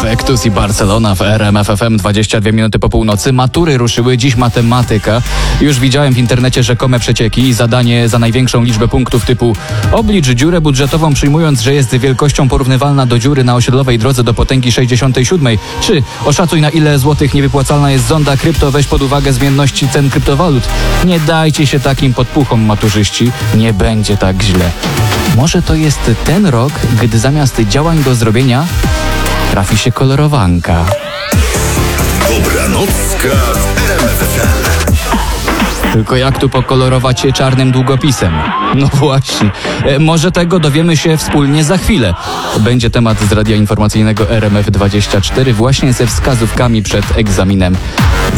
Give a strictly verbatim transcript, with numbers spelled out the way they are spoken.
Vectus i Barcelona w R M F F M, dwadzieścia dwie minuty po północy. Matury ruszyły, dziś matematyka. Już widziałem w internecie rzekome przecieki i zadanie za największą liczbę punktów typu oblicz dziurę budżetową, przyjmując, że jest wielkością porównywalna do dziury na osiedlowej drodze do potęgi sześćdziesiątej siódmej. Czy oszacuj, na ile złotych niewypłacalna jest zonda krypto, weź pod uwagę zmienności cen kryptowalut. Nie dajcie się takim podpuchom, maturzyści. Nie będzie tak źle. Może to jest ten rok, gdy zamiast działań do zrobienia trafi się kolorowanka. Dobranocka w R M F F M. Tylko jak tu pokolorować się czarnym długopisem? No właśnie. E, może tego dowiemy się wspólnie za chwilę. Będzie temat z radia informacyjnego R M F dwadzieścia cztery właśnie ze wskazówkami przed egzaminem.